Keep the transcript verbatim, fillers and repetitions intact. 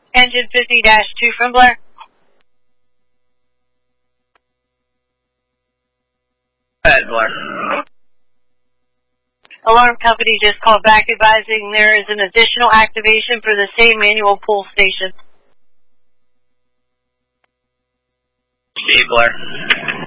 Engine fifty dash two from Blair. Go ahead, Blair. Alarm company just called back advising there is an additional activation for the same manual pull station. Steve, Blair.